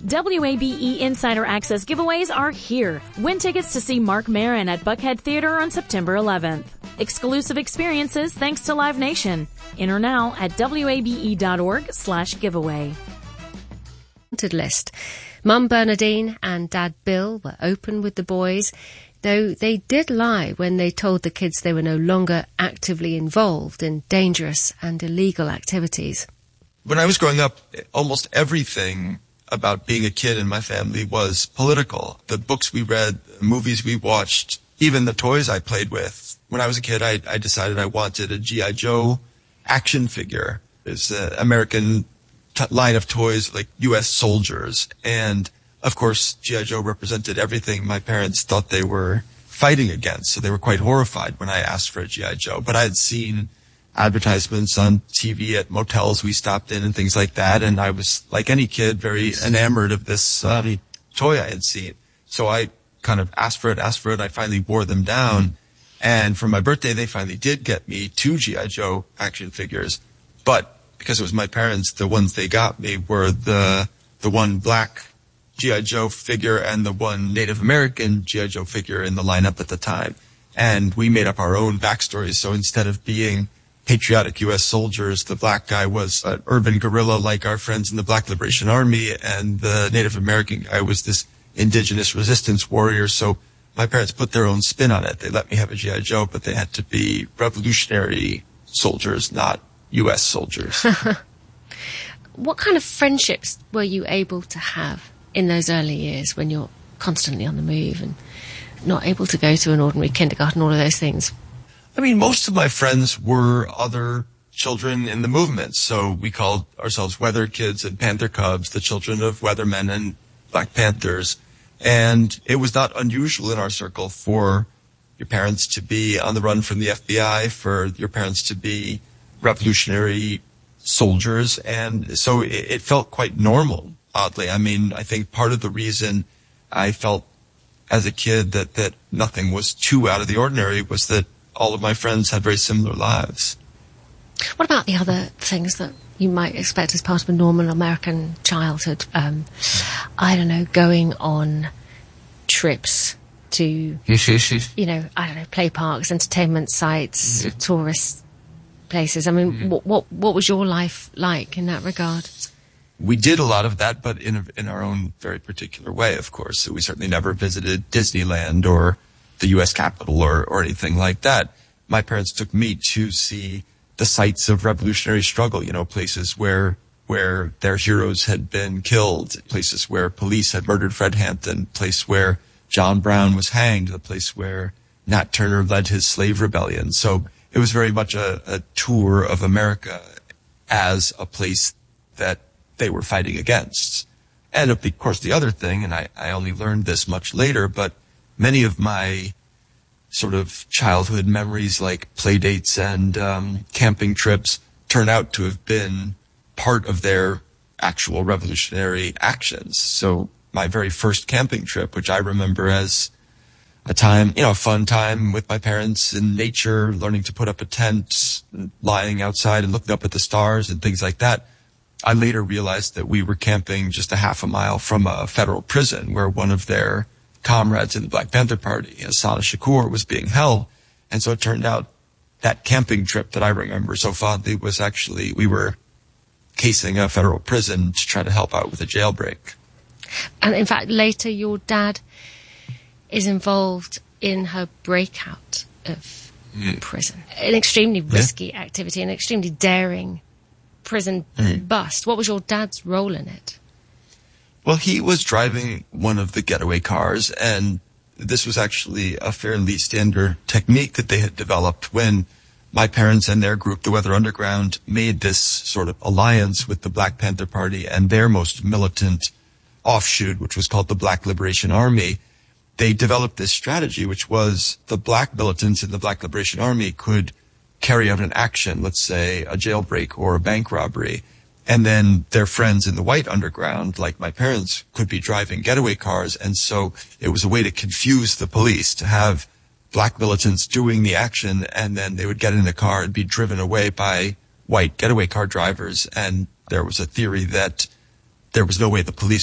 WABE Insider Access giveaways are here. Win tickets to see Marc Maron at Buckhead Theater on September 11th. Exclusive experiences thanks to Live Nation. Enter now at wabe.org/giveaway. List. Mum Bernadine and Dad Bill were open with the boys, though they did lie when they told the kids they were no longer actively involved in dangerous and illegal activities. When I was growing up, almost everything about being a kid in my family was political. The books we read, the movies we watched, even the toys I played with. When I was a kid, I decided I wanted a G.I. Joe action figure. It's an American line of toys like U.S. soldiers. And, of course, G.I. Joe represented everything my parents thought they were fighting against. So they were quite horrified when I asked for a G.I. Joe. But I had seen advertisements on TV at motels we stopped in and things like that. And I was, like any kid, very enamored of this toy I had seen. So I kind of asked for it. I finally wore them down. And for my birthday, they finally did get me 2 G.I. Joe action figures. But because it was my parents, the ones they got me were the one black G.I. Joe figure and the one Native American G.I. Joe figure in the lineup at the time. And we made up our own backstories. So instead of being patriotic U.S. soldiers, the black guy was an urban guerrilla like our friends in the Black Liberation Army, and the Native American guy was this indigenous resistance warrior. So my parents put their own spin on it. They let me have a G.I. Joe, but they had to be revolutionary soldiers, not U.S. soldiers. What kind of friendships were you able to have in those early years when you're constantly on the move and not able to go to an ordinary kindergarten, all of those things? I mean, most of my friends were other children in the movement. So we called ourselves Weather Kids and Panther Cubs, the children of Weathermen and Black Panthers. And it was not unusual in our circle for your parents to be on the run from the FBI, for your parents to be revolutionary soldiers. And so it felt quite normal, oddly. I mean, I think part of the reason I felt as a kid that nothing was too out of the ordinary was that all of my friends had very similar lives. What about the other things that you might expect as part of a normal American childhood? I don't know, going on trips to, you know, I don't know, play parks, entertainment sites, tourist places. I mean, what was your life like in that regard? We did a lot of that, but in our own very particular way, of course. So we certainly never visited Disneyland or the U.S. Capitol or anything like that. My parents took me to see the sites of revolutionary struggle, you know, places where their heroes had been killed, places where police had murdered Fred Hampton, place where John Brown was hanged, the place where Nat Turner led his slave rebellion. So it was very much a tour of America as a place that they were fighting against. And of course, the other thing, and I only learned this much later, but many of my sort of childhood memories, like play dates and camping trips, turn out to have been part of their actual revolutionary actions. So my very first camping trip, which I remember as a time, you know, a fun time with my parents in nature, learning to put up a tent, lying outside and looking up at the stars and things like that. I later realized that we were camping just a half a mile from a federal prison where one of their comrades in the Black Panther Party, Hassana Shakur, was being held. And so it turned out that camping trip that I remember so fondly was actually, we were casing a federal prison to try to help out with a jailbreak. And in fact, later your dad is involved in her breakout of prison. An extremely risky activity, an extremely daring prison bust. What was your dad's role in it? Well, he was driving one of the getaway cars, and this was actually a fairly standard technique that they had developed when my parents and their group, the Weather Underground, made this sort of alliance with the Black Panther Party and their most militant offshoot, which was called the Black Liberation Army. They developed this strategy, which was the black militants in the Black Liberation Army could carry out an action, let's say a jailbreak or a bank robbery, and then their friends in the white underground, like my parents, could be driving getaway cars. And so it was a way to confuse the police, to have black militants doing the action, and then they would get in a car and be driven away by white getaway car drivers. And there was a theory that there was no way the police